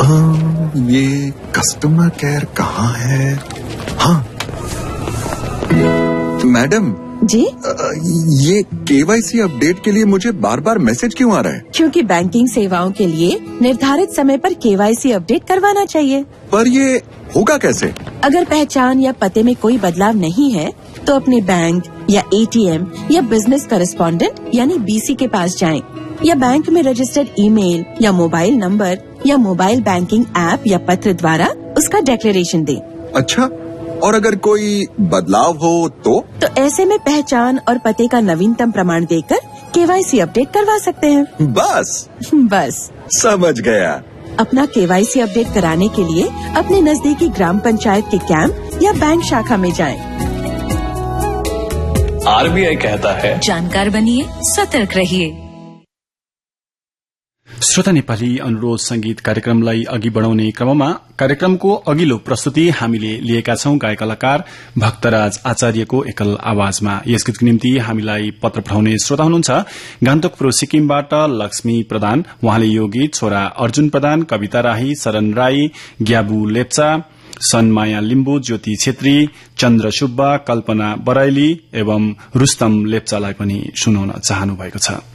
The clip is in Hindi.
ये कस्टमर केयर कहाँ है? हाँ मैडम जी, ये केवाईसी अपडेट के लिए मुझे बार बार मैसेज क्यों आ रहा है? क्योंकि बैंकिंग सेवाओं के लिए निर्धारित समय पर केवाईसी अपडेट करवाना चाहिए। पर ये होगा कैसे? अगर पहचान या पते में कोई बदलाव नहीं है तो अपने बैंक या एटीएम या बिजनेस करेस्पॉन्डेंट यानी बीसी के पास जाएं, या बैंक में रजिस्टर्ड ईमेल या मोबाइल नंबर या मोबाइल बैंकिंग ऐप या पत्र द्वारा उसका डिक्लेरेशन दें। अच्छा, और अगर कोई बदलाव हो तो ऐसे में पहचान और पते का नवीनतम प्रमाण देकर केवाईसी अपडेट करवा सकते हैं। बस समझ गया। अपना केवाईसी अपडेट कराने के लिए अपने नजदीकी ग्राम पंचायत के कैंप या बैंक शाखा में जाएं। आरबीआई कहता है, जानकार बनिए, सतर्क रहिए। श्रोता, नेपाली अनुरोध संगीत कार्यक्रमलाई अघि बढ़ाउने क्रममा कार्यक्रमको अघिल्लो प्रस्तुति हामीले लिएका छौं गायक कलाकार भक्तराज आचार्यको एकल आवाजमा। यस गीतको निम्ति हामीलाई पत्र पठाउने श्रोता हुनुहुन्छ गान्तोक प्रो सिक्किमबाट लक्ष्मी प्रधान। उहाँले यो गीत छोरा अर्जुन प्रधान, कविता राई, शरण राई, ग्याबु लेप्चा, सनमाया लिम्बू, ज्योति छेत्री, चन्द्र सुब्बा, कल्पना बराइली एवं रुस्तम लेप्चालाई पनि सुनाउन चाहनु भएको छ।